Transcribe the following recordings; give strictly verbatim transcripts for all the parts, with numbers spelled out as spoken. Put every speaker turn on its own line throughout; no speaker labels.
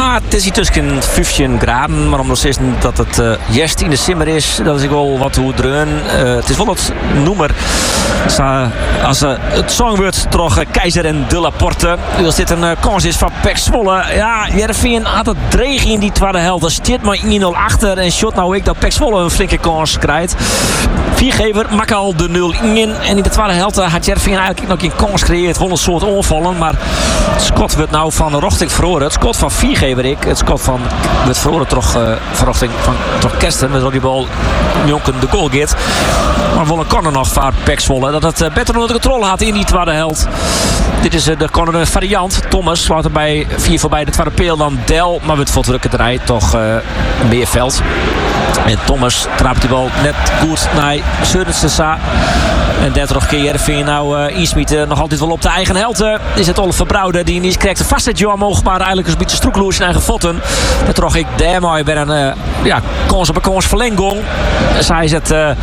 Nou, het is hier tussen vijftien graden, maar omdat het dat het uh, juist in de simmer is, dat is ik wel wat hoe dreun. Uh, het is wel het noemer. Zo, als uh, het song wordt toch uh, Keizer en De La Porte. Als dit een uh, kans is van Pek Zwolle. Ja, Heerenveen had het dreig in die tweede helft. Er zit maar één nul achter en shot nou ik dat Pek Zwolle een flinke kans krijgt. Viergever maakt al de nul in. En in de tweede helft had Heerenveen eigenlijk nog een kans gecreëerd. Wel een soort onvallen, maar het schot wordt nou van Rochting verloren. Het schot van Viergever ik. Het schot van wordt verloren toch uh, van Rochting van toch Kersten. Met die bal Jonken de goal gaat. Maar wel een corner nog van Pek Zwolle. Dat het uh, beter onder de controle had in die tweede helft. Dit is uh, de corner variant. Thomas slaat er bij vier voorbij de tweede peel dan Del. Maar wordt voltrukken draait toch uh, Meerveld. En Thomas trapt die bal net goed naar Sørensen. En dertig keer Heerenveen nou uh, insmieten. Nog altijd wel op de eigen helft. Is het Oliver Brouwer die niet krijgt. Vast het Johan Moog, maar eigenlijk is een beetje stroekloos in eigen voeten. Dat trog ik daarmee bij een uh, ja, kans op een kans verlenging. Zij is het... Uh,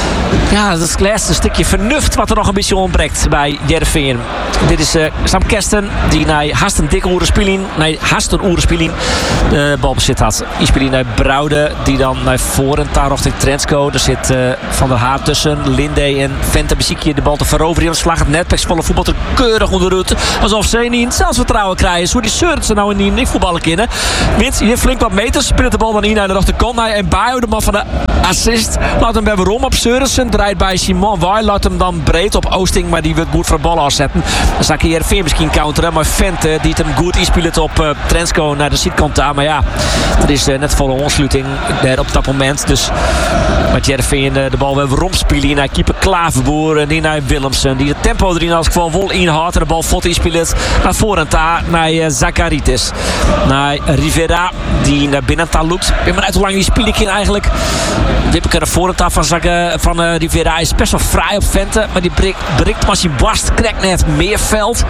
Ja, dat is het laatste stukje vernuft wat er nog een beetje ontbreekt bij Heerenveen. Dit is uh, Sam Kersten die naar haast een dikke oerenspeling, nee, haast een oerenspeling de bal bezit had. Inspeling naar Brouwer die dan naar voren daar richting Trensko. Er zit uh, Van der Haar tussen, Linde en Vente Beziekje de bal te veroveren. Dan slag het net, Pek Zwolle voetbal er keurig onder Rutte. Alsof ze niet zelfvertrouwen krijgen. Hoe die Sørensen nou in die niet voetballen kunnen. Wint hier flink wat meters, speelt de bal dan in naar de rechterkant. En Bayo, de man van de assist, laat hem bij waarom op Sørensen. Draait bij Simon Waai, laat hem dan breed op Oosting, maar die wil goed voor de bal afzetten. Dan zag je Heerenveen misschien counteren, maar Vente die het hem goed inspeelt op uh, Trensko naar de zijkant daar. Maar ja, dat is uh, net volle ontsluiting daar op dat moment. Dus met Heerenveen uh, de bal weer rondspelen naar keeper Klaverboer en die naar Willemsen. Die de tempo erin als geval vol inhoudt en de bal vod inspeelt naar voren daar naar uh, Zakaritis. Naar Rivera die naar binnen daar loopt. Ik ben benieuwd hoe lang die speel ik in eigenlijk. Wippeke naar voren daar van Zaka, van uh, Rivera is best wel fraai op Vente, maar die breekt als hij barst, krijgt net meer veld.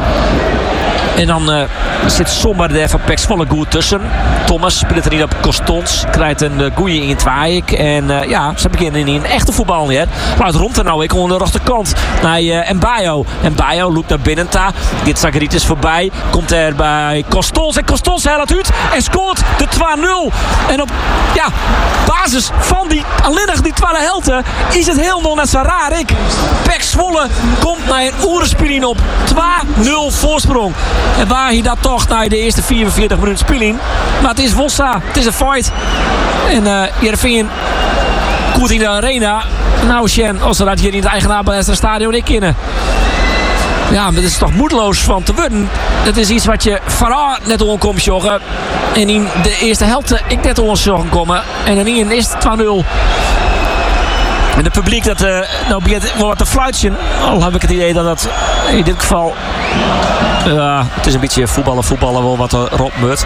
En dan uh, zit Sommer daar van Pek Zwolle goed tussen. Thomas speelt er niet op Costons, krijgt een uh, goeie in Twaik. En uh, ja, ze beginnen in een echte voetbal hier. Laat rond er nou ik onder de rechterkant naar uh, Mbayo. Mbayo loopt naar binnen daar. Dit Zakaritis voorbij. Komt er bij Costons. En Costons haalt het uit en scoort de twee nul. En op ja, basis van die alleen nog die tweede helft is het heel nog net zo raar. Ik. Pek Zwolle komt naar een oerenspeling op twee nul voorsprong. En waar hij dat toch na de eerste vierenveertig minuten speling. Maar het is Vossa. Het is een fight. En uh, Heerenveen komt in de arena. Nou, Sjen, als ze dat hier in het eigen stadion niet kennen. Ja, maar het is toch moedeloos van te worden. Dat is iets wat je vooral net onkomt joggen. En in de eerste helft ik net ons joggen komen. En dan in de eerste twee nul. En het publiek dat uh, nou begint wel wat te fluitjen. Al heb ik het idee dat dat in dit geval... Uh, het is een beetje voetballen, voetballen wel wat erop moet.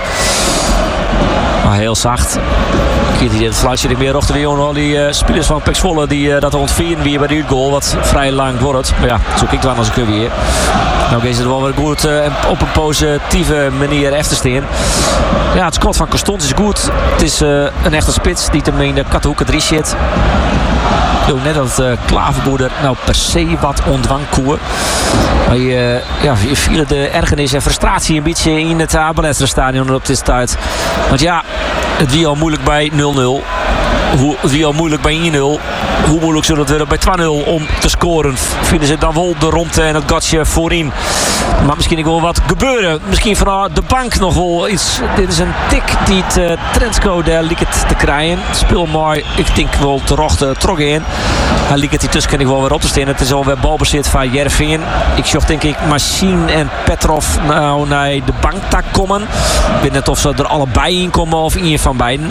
Maar heel zacht. Ik zie het fluitje niet meer op de weer. Die uh, spelers van Pek Zwolle die uh, dat ontvieren weer bij de goal. Wat vrij lang wordt. Maar ja, zoek ik dan als ik weer. Nou is het wel weer goed uh, op een positieve manier even te staan. Ja, het schot van Costons is goed. Het is uh, een echte spits die hem in de kattenhoeken drie zit. Ik wil net dat uh, Klaverboer nou per se wat ontwang koer. Maar je, uh, ja, je viel de ergernis en frustratie een beetje in het Abelenstra-stadion op dit tijd. Want ja, het wie al moeilijk bij nul nul. Hoe, wie al moeilijk bij één nul. Hoe moeilijk zullen het worden bij twee nul om te scoren. Vinden ze dan wel de rondte en het gatje voorin. Maar misschien wel wat gebeuren. Misschien vanuit de bank nog wel iets. Dit is een tik die het uh, Trensko daar liep het te krijgen. Speel mooi. Ik denk wel te rochten trok in. Hij liep het die tussen kan ik wel weer op te staan. Het is alweer balbezit van Heerenveen. Ik zocht denk ik Machine en Petrov nou naar de bank te komen. Ik weet net of ze er allebei in komen of één van beiden.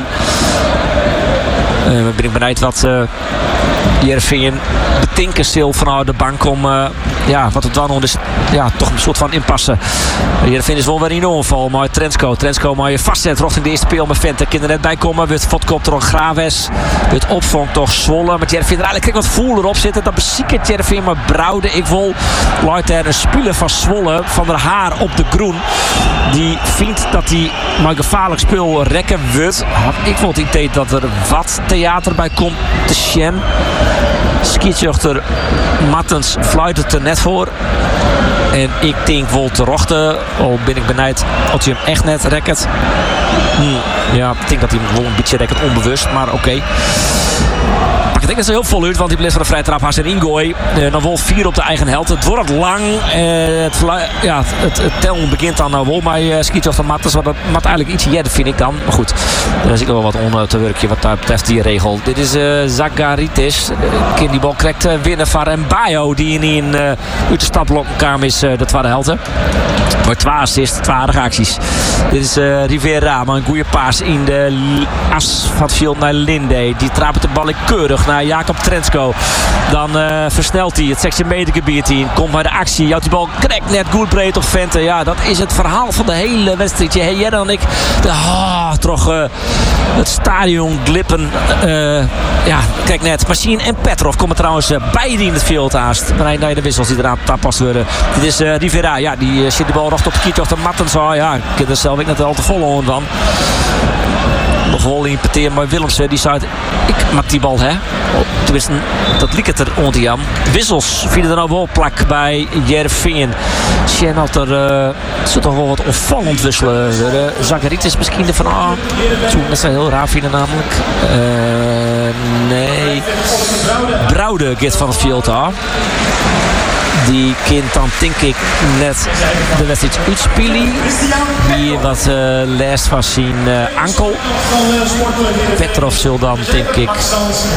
Uh, ik ben benieuwd wat uh, Heerenveen betinken stil vanuit de bank om uh, ja, wat het dan nog is, ja, toch een soort van inpassen. Heerenveen is wel weer in onval, maar Trensko, Trensko maar je vastzet richting de eerste peel met Vente. Kan er net bij komen, wordt Vodkop er ook Graves. Het opvangt toch Zwolle, maar Heerenveen er eigenlijk wat voeler op zitten. Dat beziekert Heerenveen, maar Brouwer, ik wil luidt er een speler van Zwolle, van der Haar op de groen. Die vindt dat hij maar gevaarlijk speel rekken wordt. Ik vond het idee dat er wat theater bij komt te Sjen. Skietje achter Mattens fluit het er net voor. En ik denk wel te rochten. Al ben ik benijd als hij hem echt net rekt. Hmm, ja, ik denk dat hij hem wel een beetje rekt onbewust. Maar oké. Okay. Ik denk dat ze heel vol uit, want die blijft van de vrije trap haast en ingooi. Uh, dan wel vier op de eigen helft. Het wordt lang. Uh, het, ja, het, het tel begint dan uh, wel maar uh, schiet of de mat. Dus wat mat eigenlijk iets jedder vind ik dan. Maar goed, er is ik wel wat on te werkje wat daar betreft die regel. Dit is uh, Zagaritis. Uh, kind die bal krijgt uh, winnen van Mbayo die in uh, uit de stapblok kwam is uh, de tweede helft. Maar twee assists, twee aardige acties. Dit is uh, Rivera, maar een goede paas in de as van het veld naar Linde. Die trapt de bal keurig naar Jacob Trensko. Dan uh, versnelt hij het zestien meter gebied in. Komt bij de actie. Jouwt die bal krijgt net goed breed op Vente. Ja, dat is het verhaal van de hele wedstrijd. Hey, jij dan ik. De, oh, toch uh, het stadion glippen. Uh, ja, kijk net. Machine en Petrov komen trouwens uh, beide in het veld haast. Maar nee, de wissels die eraan tapast worden. Dit is uh, Rivera. Ja, die uh, zit de bal recht op de kiet of de matten. Zo, ja, ik heb er zelf ik net al te vol onder van. Nog wel interpreteer, maar Willemsen die zei ik maak die bal, hè. Tenminste, dat liep het er onder Jan. Wissels vielen er nou wel plak bij Heerenveen. Sjen had er uh, zo toch wel wat opvallend wisselen. Uh, Zagaritis misschien ervan aan. Oh, dat is heel raar vinden namelijk. Uh, nee. Brouwde gaat van het veld af. Die kind dan denk ik net de wedstrijd uitspelen. Die wat uh, les van zijn uh, ankel. Petrov zal dan denk ik